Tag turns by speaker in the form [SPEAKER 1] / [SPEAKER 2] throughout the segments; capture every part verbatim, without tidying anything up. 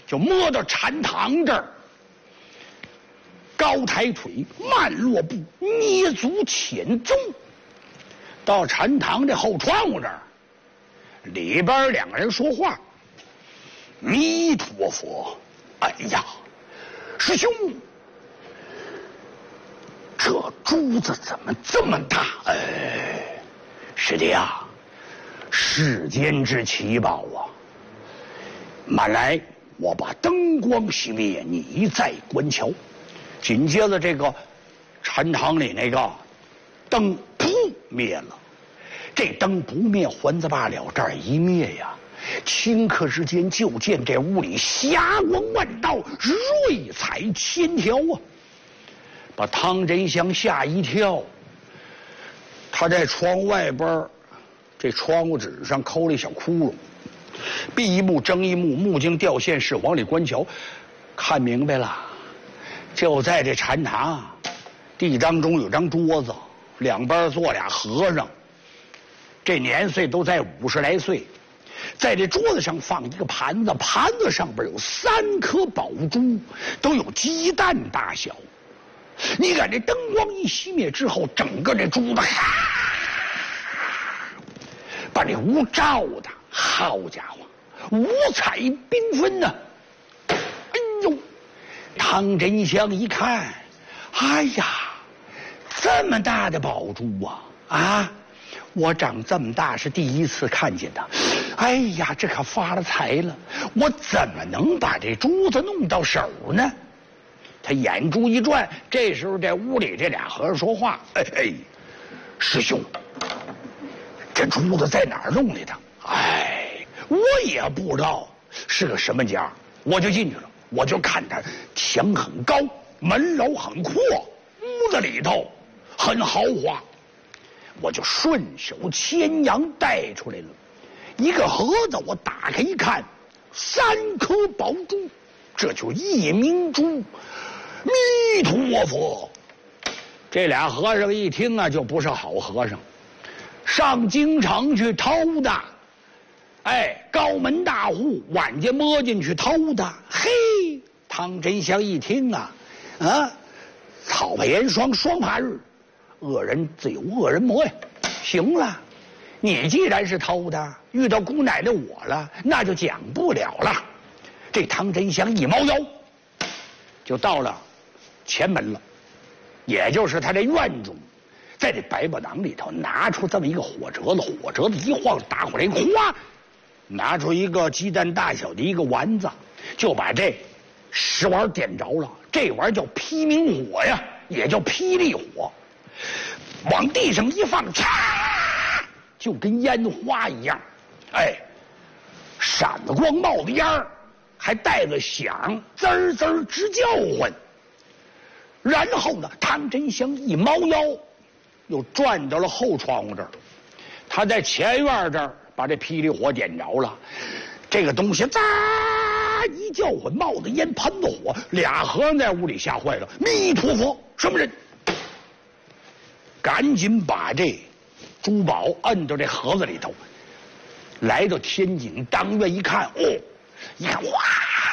[SPEAKER 1] 就摸到禅堂这儿，高抬腿，慢落步，捏足潜踪，到禅堂这后窗户这儿，里边两个人说话。弥陀佛，哎呀，师兄，这珠子怎么这么大？哎，师弟啊，世间之奇宝啊！慢来，我把灯光熄灭，你再观瞧。紧接着，这个禅堂里那个灯扑灭了，这灯不灭还则罢了，这儿一灭呀，顷刻之间就见这屋里霞光万道，瑞彩千条啊！把汤真香吓一跳。他在窗外边，这窗户纸上抠了一小窟窿，闭一目睁一目，目睛掉线是往里观瞧，看明白了。就在这禅堂地当中有张桌子，两边坐俩和尚，这年岁都在五十来岁。在这桌子上放一个盘子，盘子上边有三颗宝珠，都有鸡蛋大小。你看这灯光一熄灭之后，整个这珠子把这屋照的，好家伙，五彩缤纷呢、啊！哎呦，汤真香一看，哎呀，这么大的宝珠啊！啊，我长这么大是第一次看见它。哎呀，这可发了财了！我怎么能把这珠子弄到手呢？他眼珠一转，这时候在屋里这俩和尚说话：“哎哎，师兄，这珠子在哪儿弄来的？哎，我也不知道是个什么家，我就进去了。我就看他墙很高，门楼很阔，屋子里头很豪华，我就顺手牵羊带出来了。一个盒子，我打开一看，三颗宝珠，这就夜明珠。弥陀佛！这俩和尚一听啊，就不是好和尚，上京城去偷的。哎，高门大户，晚间摸进去偷的。嘿，汤真香一听啊，啊，草怕严霜，霜怕日，恶人自有恶人磨呀。行了，你既然是偷的，遇到姑奶奶我了，那就讲不了了。这汤真香一猫腰，就到了前门了，也就是他这院中，在这百宝囊里头拿出这么一个火折子，火折子一晃，打火来哗，拿出一个鸡蛋大小的一个丸子，就把这石丸点着了。这玩意儿叫霹明火呀，也叫霹雳火，往地上一放，嚓，就跟烟花一样，哎，闪着光，冒着烟儿，还带着响，滋儿滋儿直叫唤。然后呢，汤真香一猫腰，又转到了后窗户这儿。他在前院这儿把这霹雳火点着了，这个东西喳一叫唤，冒着烟，喷着火，俩和尚在屋里吓坏了。弥陀佛，什么人？赶紧把这珠宝摁到这盒子里头。来到天井当院一看，哦，一看，哇！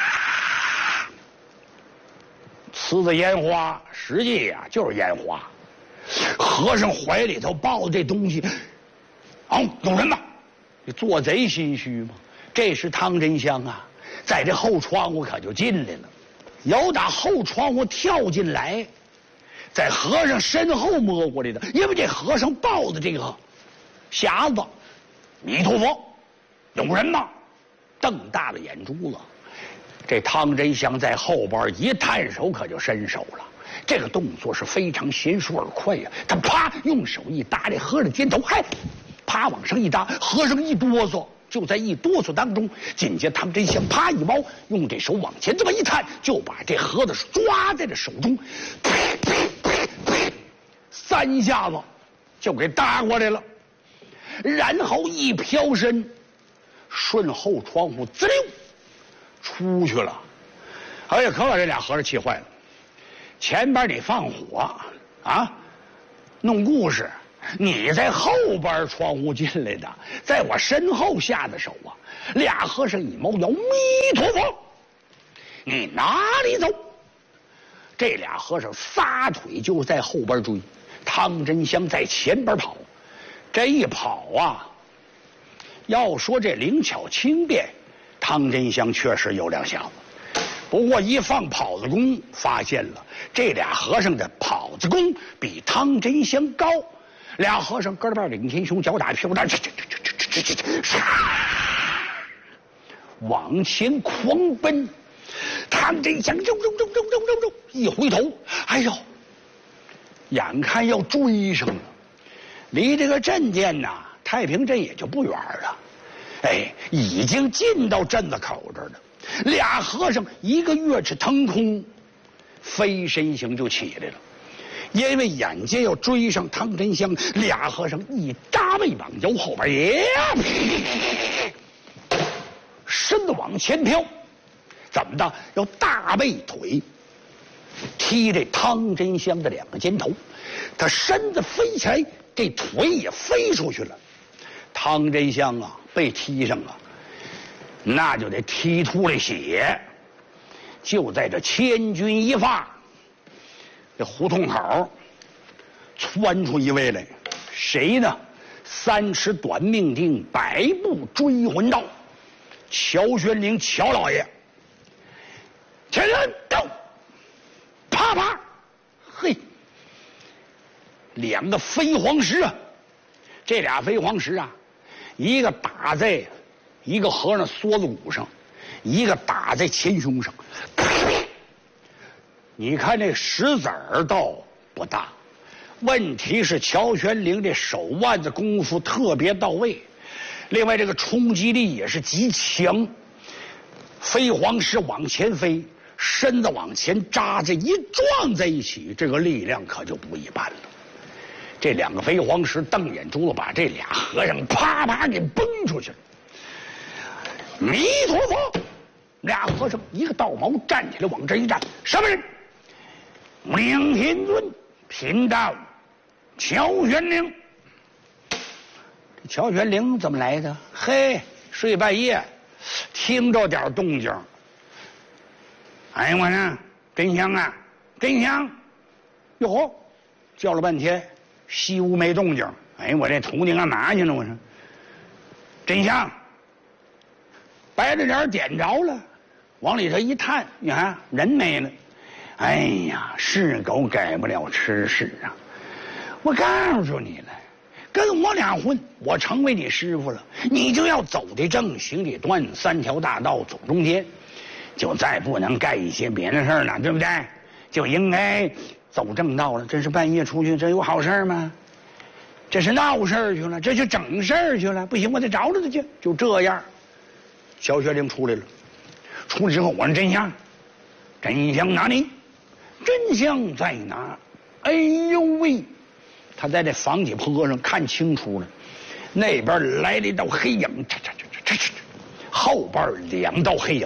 [SPEAKER 1] 呲的烟花，实际呀、啊、就是烟花。和尚怀里头抱着这东西，哦，有人吗？你做贼心虚吗？这是汤真香啊，在这后窗户可就进来了，有打后窗户跳进来，在和尚身后摸过来的，因为这和尚抱的这个匣子，弥陀佛，有人吗？瞪大了眼珠子。这汤真香在后边一探手，可就伸手了。这个动作是非常娴熟而快呀、啊。他啪用手一搭这和尚肩头，嗨，啪往上一搭，和尚一哆嗦。就在一哆嗦当中，紧接汤真香啪一猫，用这手往前这么一探，就把这盒子抓在这手中，啪啪啪啪，三下子就给搭过来了。然后一飘身，顺后窗户滋溜出去了。哎呀，可把这俩和尚气坏了。前边你放火啊，弄故事，你在后边窗户进来的，在我身后下的手啊。俩和尚一猫腰，弥陀佛， 你哪里走？这俩和尚撒腿就在后边追，汤真香在前边跑。这一跑啊，要说这灵巧轻便，汤真香确实有两下子。不过一放跑子功，发现了这俩和尚的跑子功比汤真香高。俩和尚咯噔领天雄，脚打屁股蛋，往前狂奔。汤真香肉肉肉肉肉肉肉，一回头，哎呦，眼看要追上了。离这个镇店呐，太平镇也就不远了。哎，已经进到镇子口这儿了。俩和尚一个跃翅腾空，飞身形就起来了。因为眼见要追上汤真香，俩和尚一扎背往腰后边也，身子往前飘。怎么的？要大背腿踢这汤真香的两个肩头，他身子飞起来，这腿也飞出去了。汤真香啊，被踢上了，那就得踢出来血。就在这千钧一发，这胡同口窜出一位来，谁呢？三尺短命钉，百步追魂刀，乔玄龄乔老爷。前人到，啪啪，嘿，两个飞黄石啊！这俩飞黄石啊，一个打在一个和尚梭子骨上，一个打在前胸上。你看这石子儿倒不大，问题是乔玄龄这手腕子功夫特别到位，另外这个冲击力也是极强。飞黄石往前飞，身子往前扎着一撞在一起，这个力量可就不一般了。这两个飞黄石瞪眼珠子把这俩和尚啪啪给崩出去了。弥陀佛！俩和尚一个倒毛站起来往这一站，什么人？明天尊贫道乔玄龄。乔玄龄怎么来的？嘿，睡半夜听着点动静。哎，我呢，真香啊，真香！哟吼，叫了半天，西屋没动静。哎，我这徒弟干嘛去了？我说，真香！白着脸点着了，往里头一探，你看人没了。哎呀，是狗改不了吃屎啊！我告诉你了，跟我俩混，我成为你师傅了，你就要走得正，行得端，三条大道走中间。就再不能干一些别的事儿了，对不对？就应该走正道了。这是半夜出去，这有好事吗？这是闹事儿去了，这就整事儿去了。不行，我得找找他去。就这样，乔玄龄出来了。出来之后，我说真香，真香哪里？真香在哪？哎呦喂！他在这房脊坡上看清楚了，那边来了一道黑影，嚓嚓嚓嚓嚓，后边两道黑影。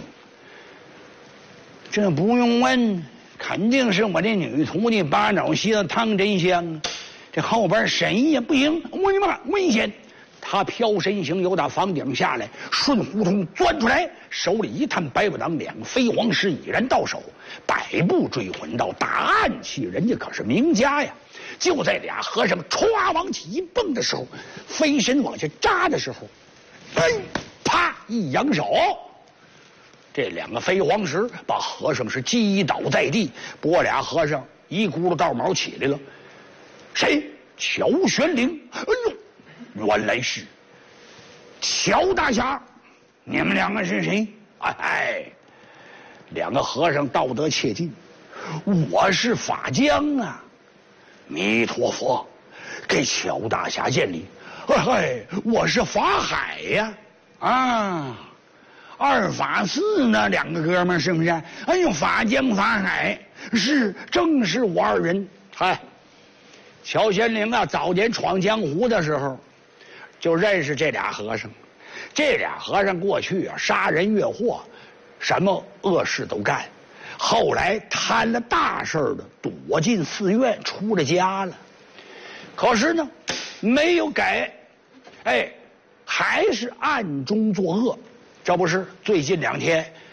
[SPEAKER 1] 这不用问，肯定是我这女徒弟八爪蝎子汤真香。这后边谁呀？不行，我的妈，危险！他飘身形由打房顶下来，顺胡同钻出来，手里一探白不当，两个飞黄石已然到手，百步追魂刀，打暗器，人家可是名家呀！就在俩和尚歘往起一蹦的时候，飞身往下扎的时候，哎，啪一扬手。这两个飞黄石把和尚是击倒在地，不过俩和尚一咕噜倒毛起来了。谁？乔玄龄。哎呦，原来是乔大侠，你们两个是谁？哎，两个和尚道德切近，我是法江啊。弥陀佛，给乔大侠见礼。哎，我是法海呀。啊。二法四呢，两个哥们是不是？哎呦，法江法海是，正是我二人。嗨，乔玄龄啊，早年闯江湖的时候，就认识这俩和尚。这俩和尚过去啊，杀人越货，什么恶事都干。后来摊了大事的，躲进寺院，出了家了。可是呢，没有改，哎，还是暗中作恶。这不是最近两天